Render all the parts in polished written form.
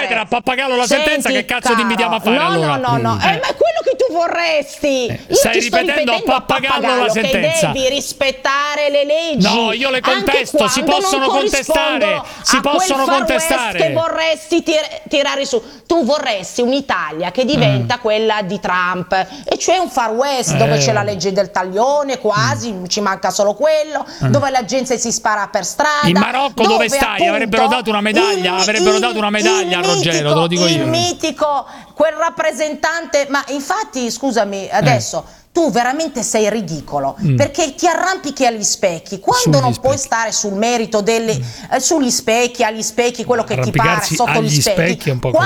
ripetere a pappagallo la sentenza, che cazzo ti invitiamo a fare allora? No. Ma è quello che tu vorresti. Io stai ti sto ripetendo a pappagallo la sentenza. Che devi rispettare le leggi. No, io le contesto, si possono contestare. Si possono contestare. Che vorresti tirare su. Tu vorresti un'Italia che diventa quella di Trump, e cioè un Far West dove c'è la legge del taglione, quasi, ci manca solo quello, dove la gente si spara per strada. In Marocco dove stai? Appunto, avrebbero dato una medaglia a Ruggero, te lo dico io. Il mitico, quel rappresentante, ma infatti scusami, adesso tu veramente sei ridicolo, perché ti arrampichi agli specchi quando non puoi stare sul merito delle sugli specchi, agli specchi, quello che ti pare sotto gli specchi,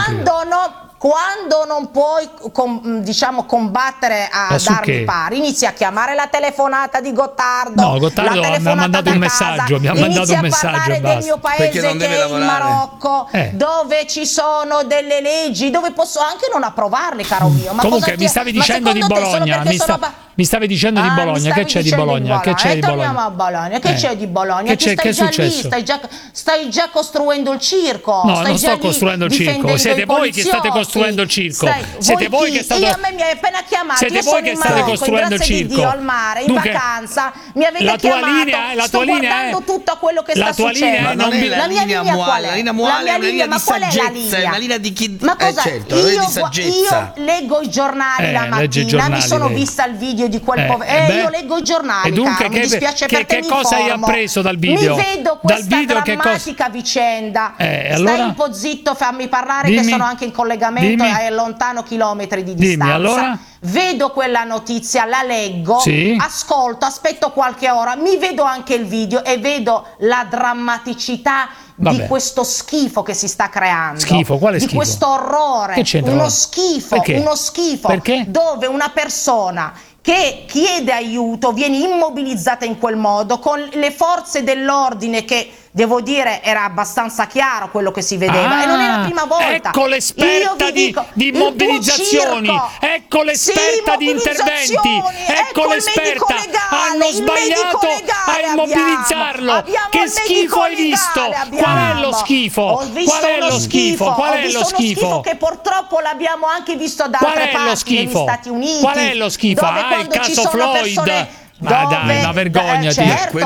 quando non puoi combattere a darmi pari, inizi a chiamare la telefonata di Gottardo. No, Gottardo mi ha mandato un messaggio, inizi a parlare del mio paese che è il Marocco, dove ci sono delle leggi, dove posso anche non approvarle, caro mio. Ma comunque mi stavi dicendo di Bologna, mi stavi dicendo di Bologna, che c'è di Bologna? Che c'è di Bologna? Torniamo a Bologna, che c'è di Bologna? Che è successo? Stai già costruendo il circo. No, non sto costruendo il circo, siete voi che state costruendo il circo. Siete voi che state a me mi hai appena chiamato. Siete voi che state costruendo il circo. Di Dio, al mare, in vacanza, mi avete chiamato. Sto guardando tutto quello che sta succedendo. La mia linea muale, la linea è una linea di saggezza, è una linea di chi. Ma cosa? Certo, di saggezza. Io leggo i giornali la mattina, mi sono vista il video di quel povero. Io leggo i giornali. E dunque, mi dispiace per te, che cosa hai appreso dal video? Mi vedo questa drammatica vicenda. Stai un po' zitto, fammi parlare, che sono anche in collegamento e è lontano chilometri di distanza. Allora? Vedo quella notizia, la leggo, ascolto, aspetto qualche ora, mi vedo anche il video e vedo la drammaticità di questo schifo che si sta creando. Schifo? Quale schifo? Di questo orrore. Uno schifo. Perché? Dove una persona che chiede aiuto viene immobilizzata in quel modo, con le forze dell'ordine che, devo dire, era abbastanza chiaro quello che si vedeva, e non è la prima volta. Ecco l'esperta di immobilizzazioni, ecco l'esperta di interventi, ecco l'esperta. Hanno sbagliato a immobilizzarlo. Che schifo hai visto? Qual è lo schifo? Qual è lo schifo? Qual è lo schifo? Che purtroppo l'abbiamo anche visto da altre parti, negli Stati Uniti. Qual è lo schifo? Il caso Floyd. Ma dai, ma vergognati. Certo,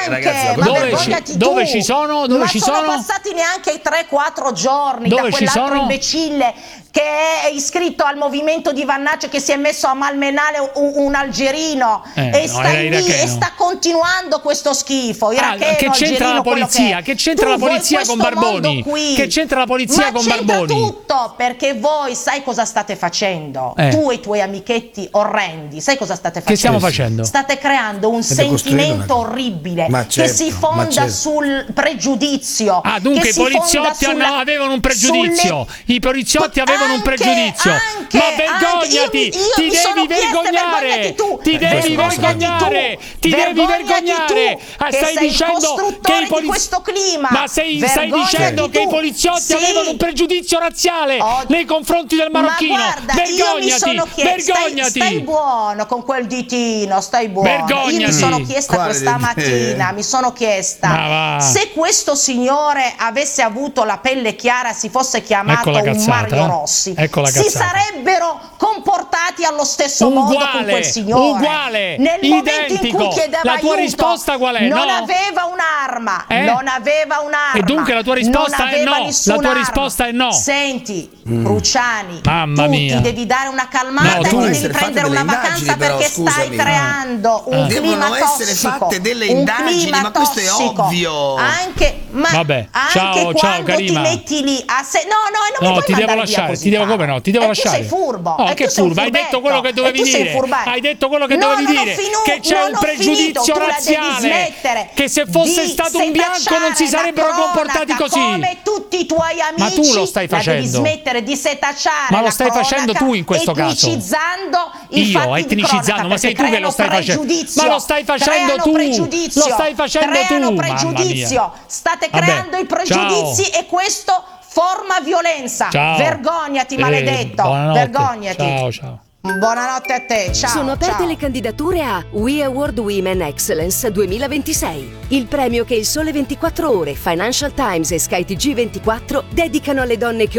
dove ci sono? Dove ci sono? Sono passati neanche 3-4 giorni da quell'altro imbecille che è iscritto al movimento di Vannaccia, che si è messo a malmenare un algerino e sta continuando questo schifo. Che c'entra la polizia? Che c'entra la polizia con Barboni? Che c'entra la polizia con Barboni? C'entra tutto, perché voi sai cosa state facendo? Tu e i tuoi amichetti orrendi, sai cosa state facendo? Che stiamo facendo? State creando un sentimento orribile che si fonda sul pregiudizio. Dunque i poliziotti avevano un pregiudizio. I poliziotti avevano un pregiudizio. Ma vergognati! Ti devi vergognare! Ti devi vergognare! Ti devi vergognare! Stai dicendo che questo clima. Ma stai dicendo che i poliziotti avevano un pregiudizio razziale nei confronti del marocchino. Vergognati! Vergognati! Stai buono con quel ditino, stai buono. Vergognati. Io mi sono chiesta questa mattina, se questo signore avesse avuto la pelle chiara, si fosse chiamato un Mario Rossi, si sarebbero comportati allo stesso modo con quel signore. Uguale, nel momento in cui chiedeva la tua aiuto, risposta qual è? Non aveva un'arma, non aveva un'arma. E dunque la tua risposta è no. La tua risposta è no. Senti, Cruciani, mamma mia, ti devi dare una calmata, ti devi prendere una vacanza, perché stai creando un clima tossico. Devono essere fatte delle indagini, ma questo è ovvio. Anche ciao Karima. Ti metti lì non mi puoi ti devo lasciare. Ti devo lasciare. Tu sei furbo. Che furbo? Hai detto quello che dovevi dire. Hai detto quello che dovevi dire. Che c'è un pregiudizio razziale. Che se fosse stato un bianco non si sarebbero comportati così. Come tutti i tuoi amici. Ma tu lo stai facendo. Devi smettere di setacciare. Ma lo stai facendo tu in questo caso. Etnicizzando ma sei tu che lo stai facendo. Ma lo stai facendo tu. Lo stai facendo tu. Pregiudizio. State creando i pregiudizi e questo forma violenza. Vergognati, maledetto. Vergognati. Ciao. Buonanotte a te, ciao. Sono aperte le candidature a We Award Women Excellence 2026, il premio che il Sole 24 Ore, Financial Times e Sky TG24 dedicano alle donne che